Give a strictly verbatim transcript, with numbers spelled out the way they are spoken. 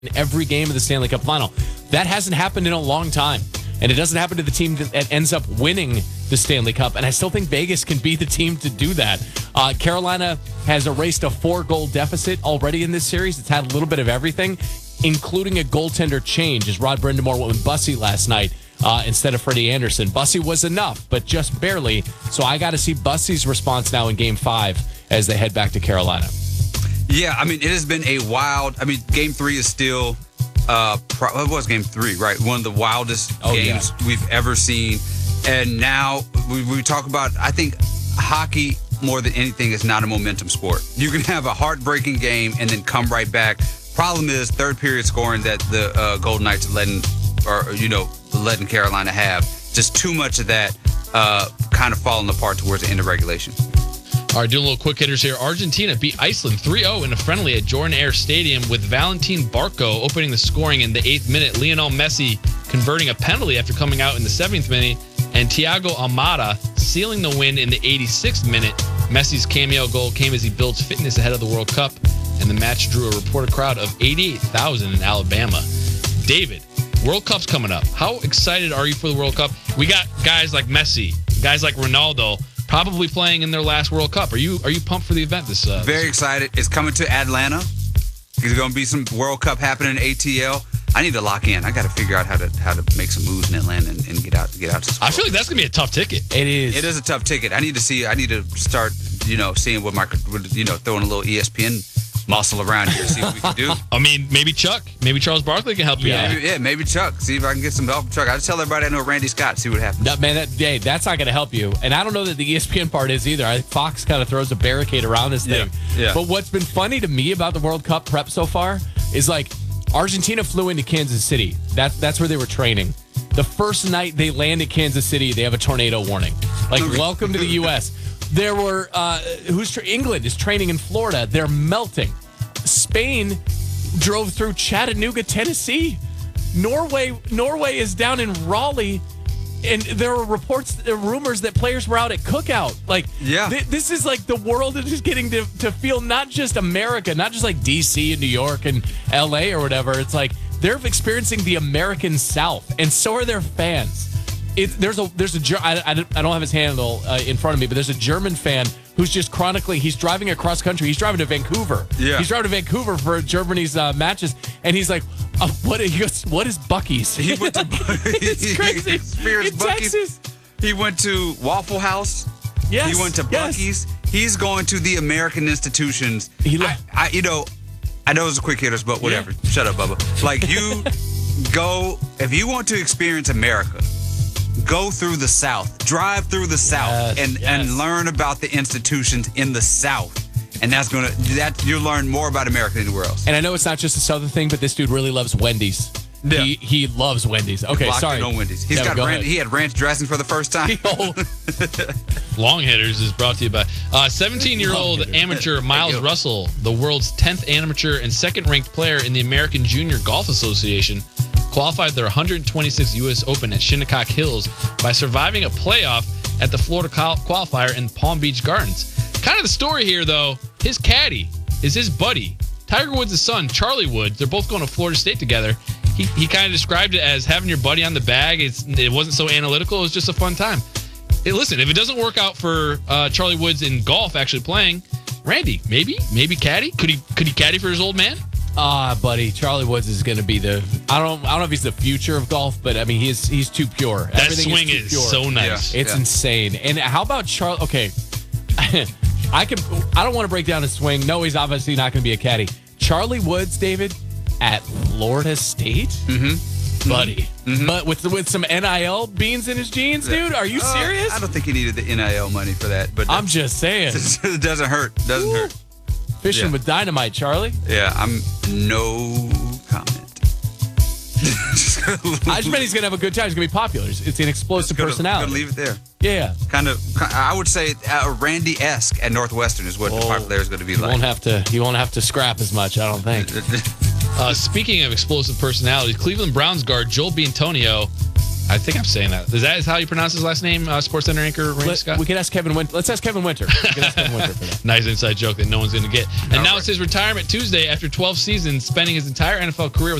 in every game of the Stanley Cup Final. That hasn't happened in a long time. And it doesn't happen to the team that ends up winning the Stanley Cup. And I still think Vegas can be the team to do that. Uh, Carolina has erased a four-goal deficit already in this series. It's had a little bit of everything, including a goaltender change, as Rod Brind'Amour went with Bussy last night uh, instead of Freddie Anderson. Bussy was enough, but just barely. So I got to see Bussy's response now in Game five as they head back to Carolina. Yeah, I mean, it has been a wild... I mean, Game three is still... Uh, pro- it was Game three, right? One of the wildest oh, games yeah. we've ever seen. And now we, we talk about, I think hockey more than anything is not a momentum sport. You can have a heartbreaking game and then come right back. Problem is third period scoring that the uh, Golden Knights are letting, or you know, letting Carolina have. Just too much of that uh, kind of falling apart towards the end of regulation. All right, doing a little quick hitters here. Argentina beat Iceland three oh in a friendly at Jordan Air Stadium with Valentin Barco opening the scoring in the eighth minute. Lionel Messi converting a penalty after coming out in the seventh minute. And Thiago Almada sealing the win in the eighty-sixth minute. Messi's cameo goal came as he builds fitness ahead of the World Cup. And the match drew a reported crowd of eighty-eight thousand in Alabama. David, World Cup's coming up. How excited are you for the World Cup? We got guys like Messi, guys like Ronaldo, probably playing in their last World Cup. Are you are you pumped for the event this uh Very this excited. It's coming to Atlanta. There's going to be some World Cup happening in A T L. I need to lock in. I got to figure out how to how to make some moves in Atlanta and, and get out get out to school. I feel like that's going to be a tough ticket. It is. It is a tough ticket. I need to see I need to start, you know, seeing what my you know, throwing a little E S P N muscle around here, see what we can do. I mean, maybe Chuck, maybe Charles Barkley can help you Yeah. out. Maybe, yeah, maybe Chuck. See if I can get some help from Chuck. I just tell everybody I know Randy Scott, see what happens. No, man, that, hey, that's not going to help you. And I don't know that the E S P N part is either. I think Fox kind of throws a barricade around this thing. Yeah, yeah. But what's been funny to me about the World Cup prep so far is like Argentina flew into Kansas City. That, that's where they were training. The first night they land in Kansas City, they have a tornado warning. Like, welcome to the U S There were, uh, who's tra- England is training in Florida. They're melting. Spain drove through Chattanooga, Tennessee. Norway Norway is down in Raleigh, and there are reports, there are rumors that players were out at Cookout. Like, yeah. th- this is like the world is just getting to, to feel not just America, not just like D C and New York and L A or whatever. It's like they're experiencing the American South, and so are their fans. It, there's a there's a I, I don't have his handle uh, in front of me, but there's a German fan who's just chronically he's driving across country. He's driving to Vancouver. Yeah, he's driving to Vancouver for Germany's uh, matches, and he's like, uh, "What? He goes, what is Buc-ee's?" He went to it's crazy. Experienced in Buc-ee's. Texas. He went to Waffle House. Yes, he went to yes. Buc-ee's. He's going to the American institutions. He lo- I, I, you know, I know it's a quick hitters, but whatever. Yeah. Shut up, Bubba. Like you go if you want to experience America. Go through the South, drive through the South, Yes, and, yes. and learn about the institutions in the South, and that's gonna that you'll learn more about America than anywhere else. And I know it's not just a Southern thing, but this dude really loves Wendy's. Yeah. He he loves Wendy's. Okay, Locked sorry. in on Wendy's. He's Yeah, got go ranch, ahead. he had ranch dressing for the first time. Oh, Long Hitters is brought to you by uh, seventeen-year-old Long hitters. amateur Miles you. Russell, the world's tenth amateur and second-ranked player in the American Junior Golf Association, qualified their one hundred twenty-sixth U S Open at Shinnecock Hills by surviving a playoff at the Florida qual- qualifier in Palm Beach Gardens. Kind of the story here, though, his caddy is his buddy, Tiger Woods' son, Charlie Woods. They're both going to Florida State together. He he kind of described it as having your buddy on the bag. It's, it wasn't so analytical. It was just a fun time. Hey, listen, if it doesn't work out for uh, Charlie Woods in golf actually playing, Randy, maybe, maybe caddy? Could he could he caddy for his old man? ah, buddy, Charlie Woods is going to be the. I don't. I don't know if he's the future of golf, but I mean, he's he's too pure. That Everything swing too is, pure. so nice. It's Yeah. insane. And how about Charlie? Okay, I can. I don't want to break down his swing. No, he's obviously not going to be a caddy. Charlie Woods, David, at Florida State, mm-hmm. buddy, mm-hmm. but with with some N I L beans in his jeans, dude. Are you Uh, serious? I don't think he needed the N I L money for that, but I'm just saying. it doesnent hurt. Doesn't Woo. hurt. Fishing Yeah. with dynamite, Charlie. Yeah, I'm no comment. I just meant he's going to have a good time. He's going to be popular. It's it's an explosive Gonna- personality. Gonna leave it there. Yeah. Kind of, I would say uh, Randy-esque at Northwestern is what the popularity is going to be You like. won't have to. You won't have to scrap as much. I don't think. Uh, speaking of explosive personalities, Cleveland Browns guard Joel Biantonio I think I'm saying that. Is that is how you pronounce his last name, uh, SportsCenter anchor Randy Let, Scott? we could ask Kevin Winter. Let's ask Kevin Winter. We can ask Kevin Winter for that. Nice inside joke that no one's going to get. And All now right. it's his retirement Tuesday after twelve seasons, spending his entire N F L career with